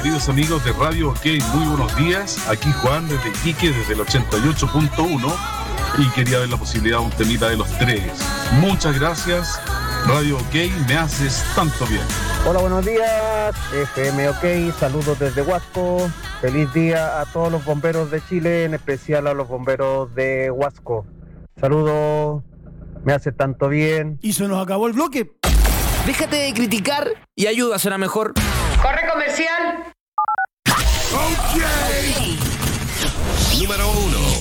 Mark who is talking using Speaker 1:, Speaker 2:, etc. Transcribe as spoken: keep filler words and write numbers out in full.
Speaker 1: queridos amigos de Radio OK, muy buenos días. Aquí Juan desde Iquique, desde el ochenta y ocho punto uno, y quería ver la posibilidad de un temita de los tres. Muchas gracias, Radio OK, me haces tanto bien.
Speaker 2: Hola, buenos días, F M OK, saludos desde Huasco. Feliz día a todos los bomberos de Chile, en especial a los bomberos de Huasco. Saludos, me hace tanto bien.
Speaker 3: Y se nos acabó el bloque.
Speaker 4: Déjate de criticar y ayuda a ser mejor.
Speaker 5: ¡Corre comercial!
Speaker 6: OK. Número uno.